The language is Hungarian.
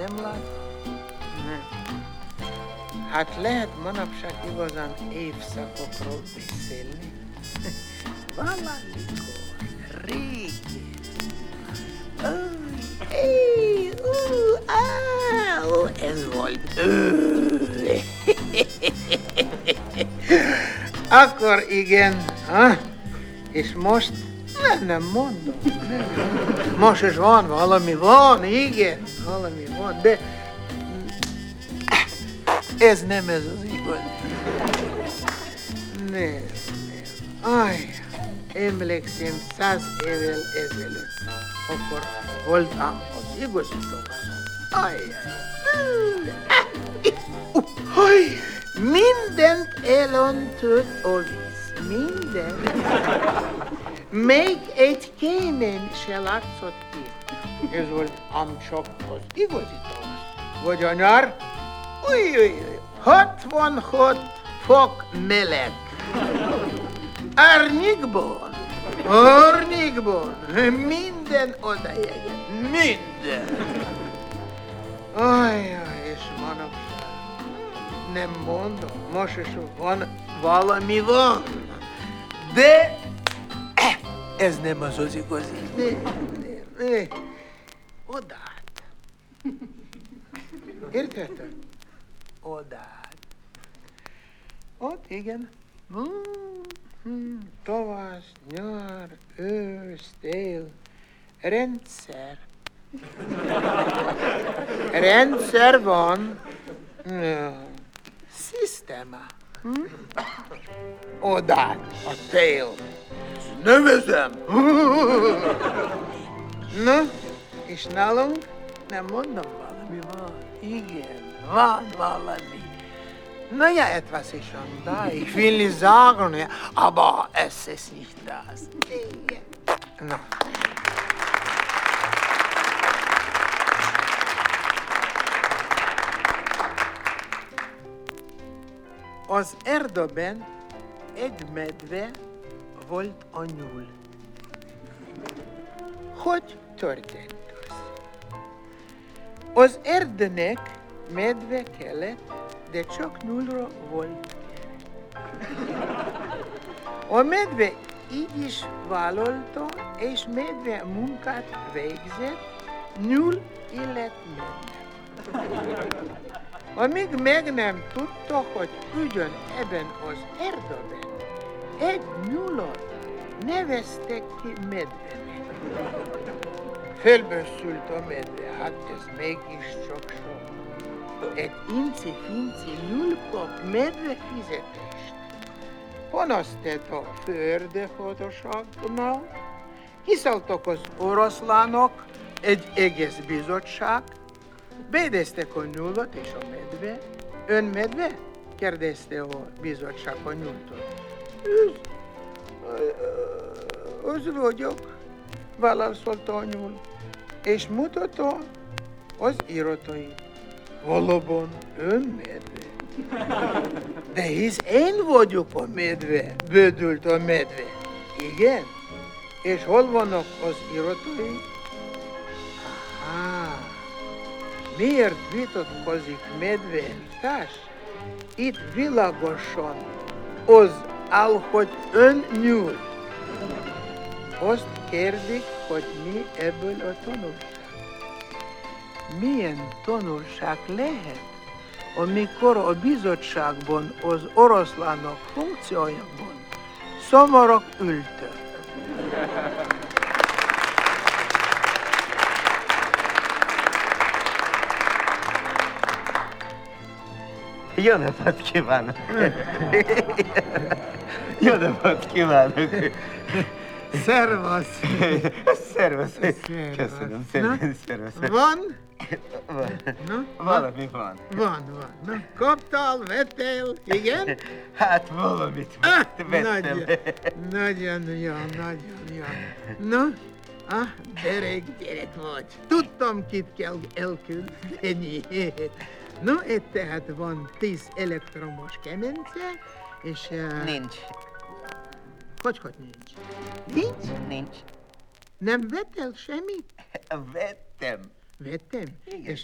nem lát? Nem. Hát lehet manapság igazán évszakokról beszélni. Valamikor, régen. Ez volt. Akkor igen. Ha? És most? Nem mondom. Most is van, valami van, igen. Valami van, de ez nem ez az igaz. Nem. Aj, emlékszem 100 évvel ezelőtt. Akkor voltam az igazi Thomas. Aj, mindent elöntött a víz. Mindent. Még egy kémen se látszott ki. Ez volt ám csak az igazi Thomas. Vagy a nyár? 66 fok meleg. Árnyékban, minden odajeget, minden. És manapság, nem mondom, most is van, valami van, de ez nem az igazi. Nem. Odát. Értetted? Odát. Ott, igen. Tavasz, nyár, ősz, tél, rendszer. Rendszer van. Szisztéma. Odát, a tél. Nevezem. Na, és nálunk nem mondom, valami van. Igen, van valami. Na ja, etwas ist schon da. Ich will nicht sagen, ja, aber es ist nicht das. Na. Az erdőben egy medve volt a nyúl. Hogy történt az? Az erdőnek medve kellett, de csak nyúlra volt kérve. A medve így is vállalta, és medve munkát végzett, nyúl illet medve. Amíg meg nem tudta, hogy ugyan ebben az erdőben egy nyúlot neveztek ki medvenek. Felbösszült a medve, hát ez mégiscsak sok. Egy inci-finci nyúl kap medve fizetést. Panaszt tett a főerdőhatóságnál, kiszálltak az oroszlánok, egy egész bizottság, bédeztek a nyúlot és a medve. Ön medve? Kérdezte a bizottság a nyúltól. Az vagyok, válaszolta a nyúl, és mutatta az iratait. Valóban ön medve? De hisz én vagyok a medve, bődült a medve. Igen? És hol vannak az iratai? Aha. Miért vitatkozik medve társ? Itt világosan az áll, hogy ön nyúl. Azt kérdik, hogy mi ebből a tanulság. Milyen tanulság lehet, amikor a bizottságban az oroszlánok funkciójában szomorok ültek? Jó napot kívánok! Jó napot kívánok! Szervasz! Szervasz! Köszönöm szépen, szervasz! Van? Van. Valami van. Van. Na, kaptál, vettél, igen? Hát valamit vettem. Nagyon jó. Na, gyerek vagy. Tudtam, kit kell elküldeni. No, itt tehát van 10 elektromos kemence, és... Nincs. Hogy nincs? Nincs. Nem vettél semmit? Vettem. Vettem? Igen. És